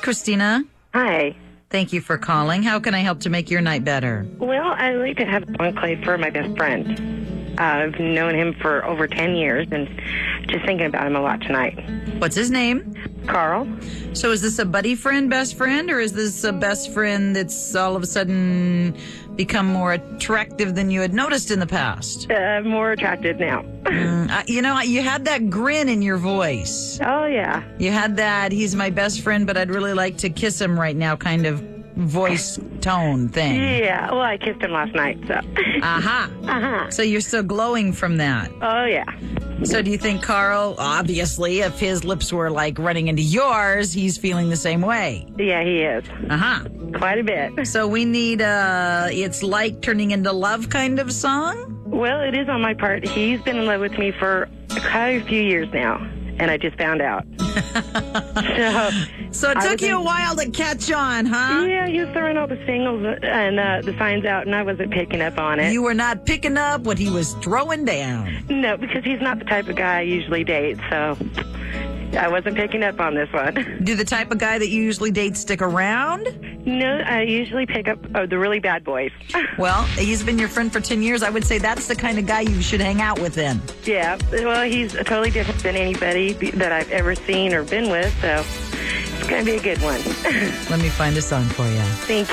Christina. Hi. Thank you for calling. How can I help to make your night better? Well, I'd like to have one play for my best friend. I've known him for over 10 years and just thinking about him a lot tonight. What's his name? Carl? So is this a buddy friend, best friend, or is this a best friend that's all of a sudden become more attractive than you had noticed in the past? More attracted now. You had that grin in your voice. Oh, yeah. You had that, he's my best friend, but I'd really like to kiss him right now kind of voice tone thing. Yeah, well, I kissed him last night, so. Aha. Uh-huh. So you're still glowing from that. Oh, yeah. So do you think Carl, obviously, if his lips were like running into yours, he's feeling the same way? Yeah, he is. Uh-huh. Quite a bit. So we need It's Like Turning Into Love kind of song? Well, it is on my part. He's been in love with me for quite a few years now, and I just found out. So it took you a while to catch on, huh? Yeah, he was throwing all the singles and the signs out, and I wasn't picking up on it. You were not picking up what he was throwing down. No, because he's not the type of guy I usually date, so I wasn't picking up on this one. Do the type of guy that you usually date stick around? No, I usually pick up the really bad boys. Well, he's been your friend for 10 years. I would say that's the kind of guy you should hang out with then. Yeah, well, he's totally different than anybody that I've ever seen or been with, so it's going to be a good one. Let me find a song for you. Thank you.